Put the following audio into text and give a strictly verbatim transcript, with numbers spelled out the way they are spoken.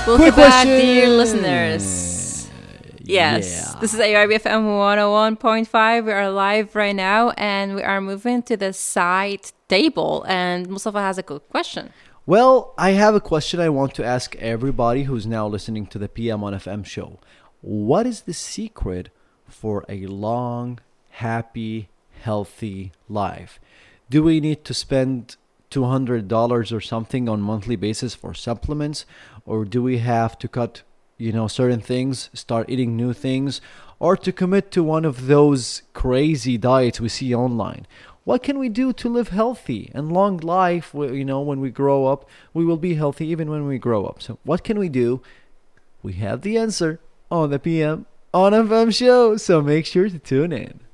Welcome Quick back, question. dear listeners. Yes, Yeah. this is A R B F M one oh one point five. We are live right now, and we are moving to the side table. And Mustafa has a good question. Well, I have a question I want to ask everybody who's now listening to the P M on F M show. What is the secret for a long, happy, healthy life? Do we need to spend two hundred dollars or something on monthly basis for supplements? Or do we have to cut, you know, certain things, start eating new things, or to commit to one of those crazy diets we see online? What can we do to live healthy and long life? You know, when we grow up, we will be healthy even when we grow up. So what can we do? We have the answer on the P M on F M show. So make sure to tune in.